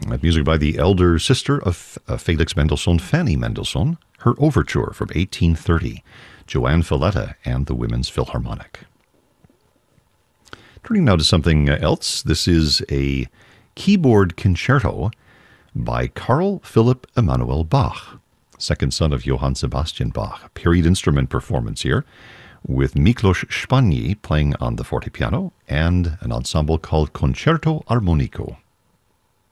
Music by the elder sister of Felix Mendelssohn, Fanny Mendelssohn, her overture from 1830, Joanne Filletta and the Women's Philharmonic. Turning now to something else, this is a keyboard concerto by Carl Philipp Emanuel Bach, second son of Johann Sebastian Bach. A period instrument performance here with Miklos Spanyi playing on the fortepiano and an ensemble called Concerto Armonico.